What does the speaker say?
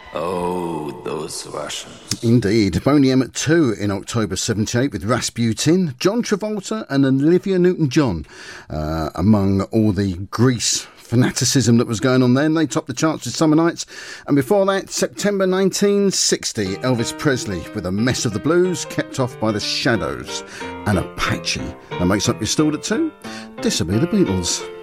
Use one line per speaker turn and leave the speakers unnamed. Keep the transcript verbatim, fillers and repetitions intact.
Oh, those Russians.
Indeed. Boney M at two in October seventy-eight with Rasputin, John Travolta and Olivia Newton-John. Uh, among all the Grease fanaticism that was going on then, they topped the charts with Summer Nights. And before that, September nineteen sixty, Elvis Presley with A Mess of the Blues, kept off by the Shadows and Apache. That makes up your stalled at two. This'll be the Beatles.